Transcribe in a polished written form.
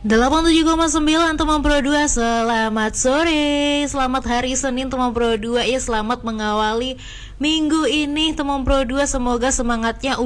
87,9 teman Pro 2. Selamat sore, selamat hari Senin teman Pro 2 ya. Selamat mengawali minggu ini teman Pro 2. Semoga semangatnya